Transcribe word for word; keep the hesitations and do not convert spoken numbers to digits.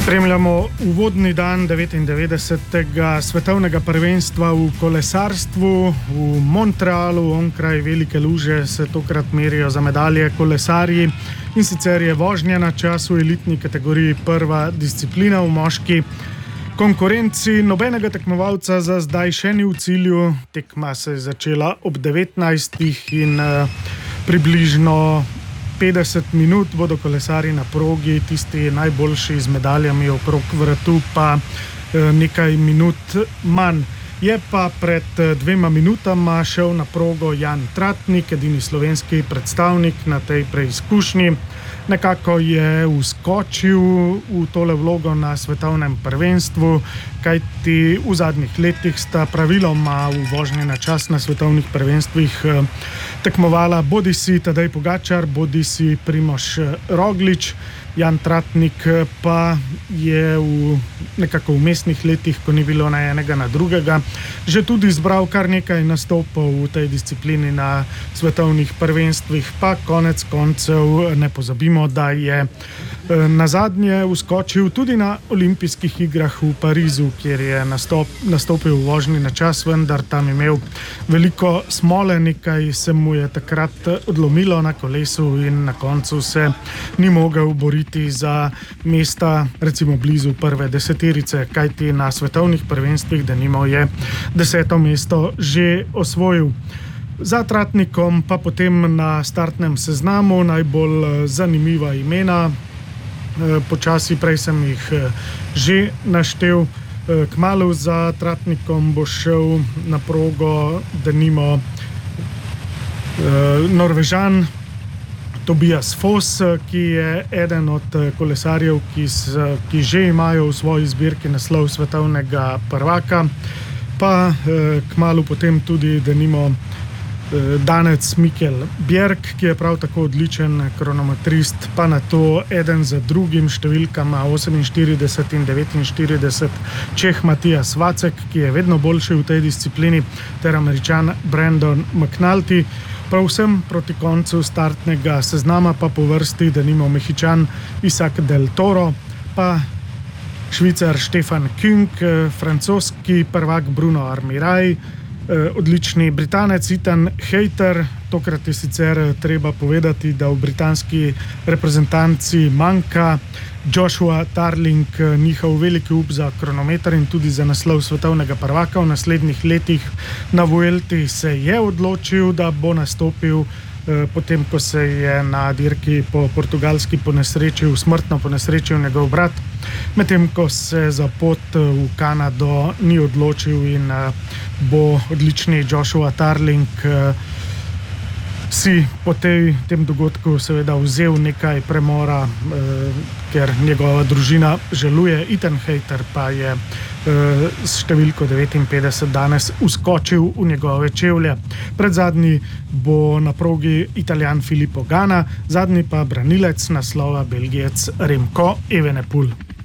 Spremljamo uvodni dan devetindevetdesetega svetovnega prvenstva v kolesarstvu v Montrealu. Onkraj velike luže se tokrat merijo za medalje kolesarji, in sicer je vožnja na čas v elitni kategoriji prva disciplina v moški konkurenci. Nobenega tekmovalca za zdaj še ni v cilju. Tekma se je začela ob devetnajstih in uh, približno petdeset minut bodo kolesari na progi, tisti najboljši z medaljami okrog vratu pa nekaj minut manj. Je pa pred dvema minutama šel na progo Jan Tratnik, edini slovenski predstavnik na tej preizkušnji. Nekako je vskočil v tole vlogo na svetovnem prvenstvu, kajti v zadnjih letih sta praviloma v vožnji na čas na svetovnih prvenstvih tekmovala bodisi Tadej Pogačar, bodisi Primož Roglič. Jan Tratnik pa je v nekako vmesnih letih, ko ni bilo na enega na drugega, že tudi zbral kar nekaj nastopov v tej disciplini na svetovnih prvenstvih, pa konec koncev ne pozabimo, da je nazadnje vskočil tudi na olimpijskih igrah v Parizu, kjer je nastop, nastopil v vožnji na čas, vendar tam imel veliko smole, nekaj se mu je takrat odlomilo na kolesu in na koncu se ni mogel boriti za mesta recimo blizu prve deseterice, kajti na svetovnih prvenstvih denimo je deseto mesto že osvojil. Za Tratnikom pa potem na startnem seznamu najbolj zanimiva imena. Počasi prej sem jih že naštel. Kmalu za Tratnikom bo šel na progo denimo Norvežan Tobias Foss, ki je eden od kolesarjev, ki, s, ki že imajo v svoji zbirki naslov svetovnega prvaka. Pa kmalu potem tudi denimo Danec Mikkel Bjerg, ki je prav tako odličen kronometrist, pa na to eden za drugim številkama oseminštirideset in devetinštirideset Čeh Matijas Vacek, ki je vedno boljši v tej disciplini, ter Američan Brandon McNulty. Prav vsem proti koncu startnega seznama pa po vrsti denimo Mehičan Isaac Del Toro, pa Švicar Stefan Küng, francoski prvak Bruno Armiraj, odlični Britanec Ethan Hayter. Tokrat je sicer treba povedati, da v britanski reprezentanci manjka Joshua Tarling, njihov veliki up za kronometer in tudi za naslov svetovnega prvaka v naslednjih letih. Na Vuelti se je odločil, da bo nastopil potem, ko se je na dirki po portugalski ponesrečil, smrtno ponesrečil njegov brat, medtem ko se za pot v Kanado ni odločil in bo odlični Joshua Tarling si po tej, tem dogodku seveda vzel nekaj premora, ker njegova družina želuje. Ethan Hayter pa je s številko devetinpetdeset danes vskočil v njegove čevlje. Predzadnji bo na progi Italijan Filippo Ganna, zadnji pa branilec naslova Belgijec Remco Evenepoel.